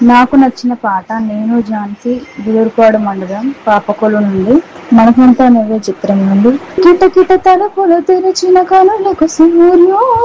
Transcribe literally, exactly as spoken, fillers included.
నాకు నచ్చిన పాట నేను ఝాన్సీ దూరుపాడు మండలం పాపకొలు నుండి మనసంతా నువ్వే చిత్రం నుండి కిటకిట తలుపులు తెరిచిన కనులకు సూర్యో